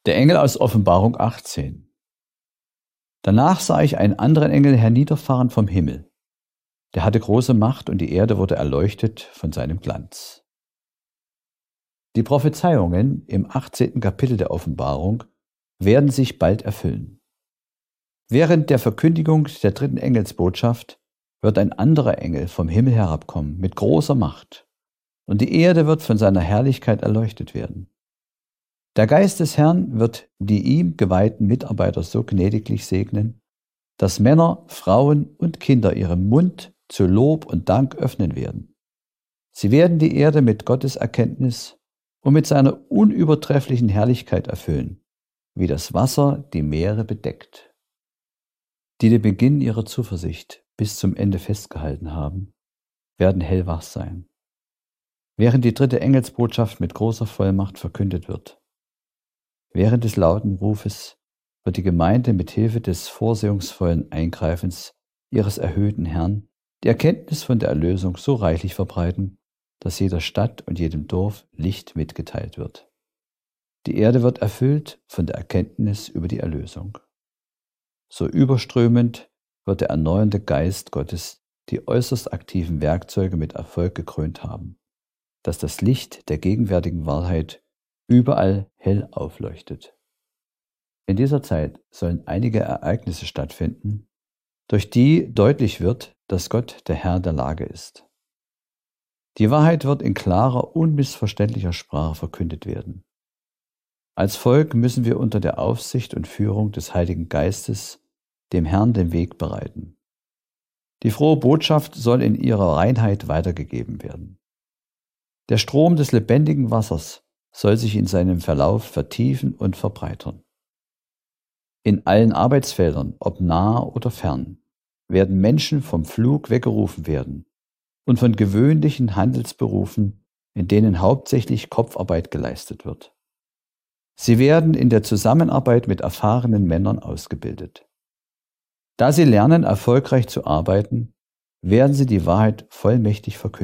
Der Engel aus Offenbarung 18. Danach sah ich einen anderen Engel herniederfahren vom Himmel. Der hatte große Macht und die Erde wurde erleuchtet von seinem Glanz. Die Prophezeiungen im 18. Kapitel der Offenbarung werden sich bald erfüllen. Während der Verkündigung der dritten Engelsbotschaft wird ein anderer Engel vom Himmel herabkommen mit großer Macht, und die Erde wird von seiner Herrlichkeit erleuchtet werden. Der Geist des Herrn wird die ihm geweihten Mitarbeiter so gnädiglich segnen, dass Männer, Frauen und Kinder ihren Mund zu Lob und Dank öffnen werden. Sie werden die Erde mit Gottes Erkenntnis und mit seiner unübertrefflichen Herrlichkeit erfüllen, wie das Wasser die Meere bedeckt. Die den Beginn ihrer Zuversicht bis zum Ende festgehalten haben, werden hellwach sein, während die dritte Engelsbotschaft mit großer Vollmacht verkündet wird. Während des lauten Rufes wird die Gemeinde mit Hilfe des vorsehungsvollen Eingreifens ihres erhöhten Herrn die Erkenntnis von der Erlösung so reichlich verbreiten, dass jeder Stadt und jedem Dorf Licht mitgeteilt wird. Die Erde wird erfüllt von der Erkenntnis über die Erlösung. So überströmend wird der erneuernde Geist Gottes die äußerst aktiven Werkzeuge mit Erfolg gekrönt haben, dass das Licht der gegenwärtigen Wahrheit überall hell aufleuchtet. In dieser Zeit sollen einige Ereignisse stattfinden, durch die deutlich wird, dass Gott der Herr der Lage ist. Die Wahrheit wird in klarer, unmissverständlicher Sprache verkündet werden. Als Volk müssen wir unter der Aufsicht und Führung des Heiligen Geistes dem Herrn den Weg bereiten. Die frohe Botschaft soll in ihrer Reinheit weitergegeben werden. Der Strom des lebendigen Wassers soll sich in seinem Verlauf vertiefen und verbreitern. In allen Arbeitsfeldern, ob nah oder fern, werden Menschen vom Pflug weggerufen werden und von gewöhnlichen Handelsberufen, in denen hauptsächlich Kopfarbeit geleistet wird. Sie werden in der Zusammenarbeit mit erfahrenen Männern ausgebildet. Da sie lernen, erfolgreich zu arbeiten, werden sie die Wahrheit vollmächtig verkünden.